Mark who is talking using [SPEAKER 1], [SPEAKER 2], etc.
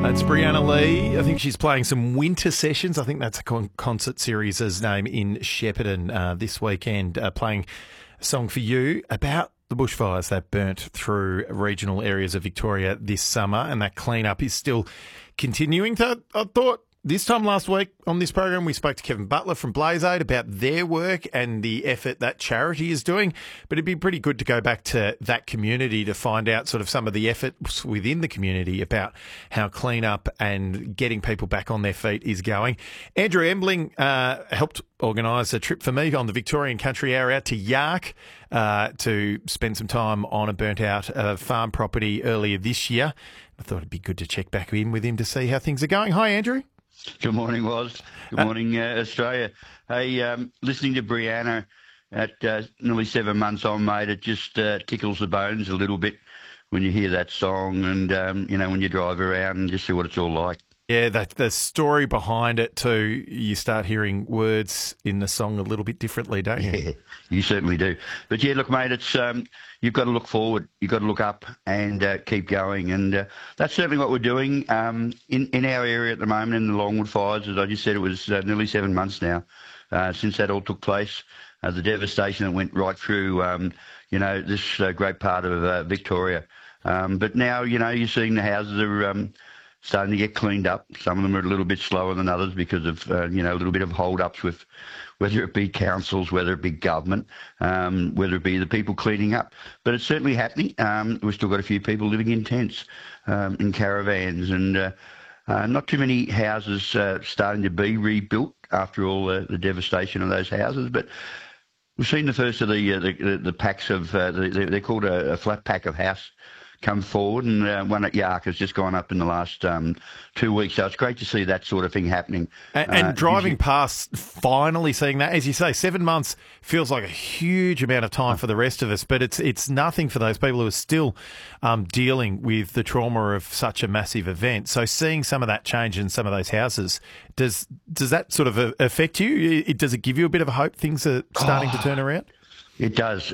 [SPEAKER 1] It's Brianna Lee. I think she's playing some Winter Sessions. I think that's a concert series' name in Shepparton this weekend, playing a song for you about the bushfires that burnt through regional areas of Victoria this summer, and that clean-up is still continuing. So I thought this time last week on this program, we spoke to Kevin Butler from Blaze Aid about their work and the effort that charity is doing. But it'd be pretty good to go back to that community to find out sort of some of the efforts within the community about how clean-up and getting people back on their feet is going. Andrew Embling helped organise a trip for me on the Victorian Country Hour out to Yark to spend some time on a burnt-out farm property earlier this year. I thought it'd be good to check back in with him to see how things are going. Hi, Andrew.
[SPEAKER 2] Good morning, Woz. Good morning, Australia. Hey, listening to Brianna at nearly 7 months on, mate, it just tickles the bones a little bit when you hear that song and, when you drive around and just see what it's all like.
[SPEAKER 1] Yeah, the story behind it too, you start hearing words in the song a little bit differently, don't you?
[SPEAKER 2] Yeah, you certainly do. But yeah, look, mate, it's you've got to look forward, you've got to look up and keep going. And that's certainly what we're doing in our area at the moment in the Longwood fires. As I just said, it was nearly 7 months now since that all took place. The devastation that went right through, this great part of Victoria. But now, you're seeing the houses are starting to get cleaned up. Some of them are a little bit slower than others because of, a little bit of hold-ups with whether it be councils, whether it be government, whether it be the people cleaning up. But it's certainly happening. We've still got a few people living in tents, in caravans, and not too many houses starting to be rebuilt after all the devastation of those houses. But we've seen the first of the packs of, they're called a flat pack of house, come forward, and one at Yark has just gone up in the last 2 weeks. So it's great to see that sort of thing happening.
[SPEAKER 1] And driving past, finally seeing that, as you say, 7 months feels like a huge amount of time for the rest of us, but it's nothing for those people who are still dealing with the trauma of such a massive event. So seeing some of that change in some of those houses, does that sort of affect you? Does it give you a bit of hope things are starting to turn around?
[SPEAKER 2] It does.